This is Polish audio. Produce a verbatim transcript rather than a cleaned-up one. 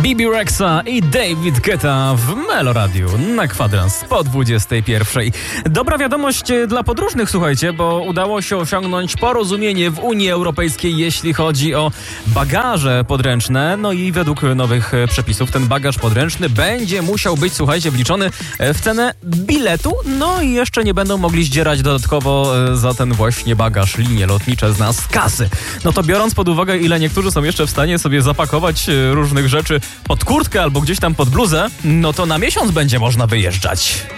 Bibi Rexa i David Guetta w Meloradiu na kwadrans po dwudziestej pierwszej. Dobra wiadomość dla podróżnych, słuchajcie, bo udało się osiągnąć porozumienie w Unii Europejskiej, jeśli chodzi o bagaże podręczne. No i według nowych przepisów ten bagaż podręczny będzie musiał być, słuchajcie, wliczony w cenę biletu. No i jeszcze nie będą mogli zdzierać dodatkowo za ten właśnie bagaż linie lotnicze z nas kasy. No to biorąc pod uwagę, ile niektórzy są jeszcze w stanie sobie zapakować różnych rzeczy pod kurtkę albo gdzieś tam pod bluzę, no to na miesiąc będzie można wyjeżdżać.